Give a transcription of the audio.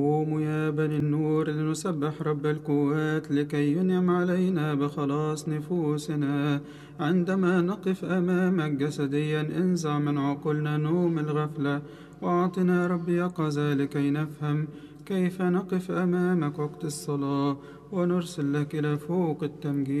قوموا يا بني النور لنسبح رب القوات لكي ينعم علينا بخلاص نفوسنا. عندما نقف أمامك جسديا انزع من عقولنا نوم الغفلة، وأعطنا رب يقظة لكي نفهم كيف نقف أمامك وقت الصلاة ونرسل لك إلى فوق التمجيد.